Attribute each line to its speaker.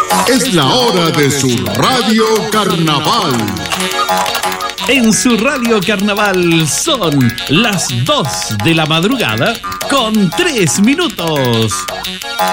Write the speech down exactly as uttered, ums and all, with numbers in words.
Speaker 1: Es la hora de su Radio Carnaval.
Speaker 2: En su Radio Carnaval son las dos de la madrugada con tres minutos.